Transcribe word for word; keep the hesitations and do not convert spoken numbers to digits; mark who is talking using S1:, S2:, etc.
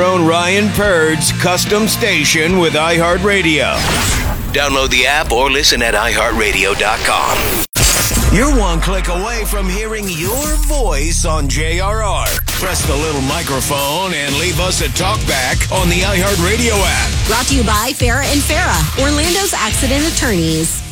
S1: your own Ryan Purd's custom station with iHeartRadio. Download the app or listen at i heart radio dot com. You're one click away from hearing your voice on J R R. Press the little microphone and leave us a talkback on the iHeartRadio app.
S2: Brought to you by Farah and Farah, Orlando's accident attorneys.